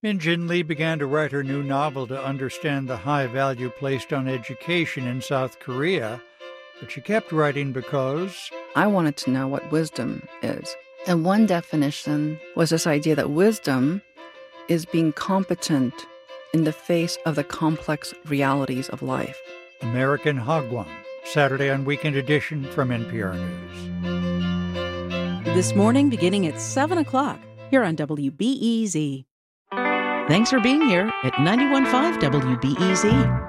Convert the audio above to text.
Min Jin Lee began to write her new novel to understand the high value placed on education in South Korea, but she kept writing because I wanted to know what wisdom is. And one definition was this idea that wisdom is being competent in the face of the complex realities of life. American Hagwon, Saturday on Weekend Edition from NPR News. This morning beginning at 7 o'clock here on WBEZ. Thanks for being here at 91.5 WBEZ.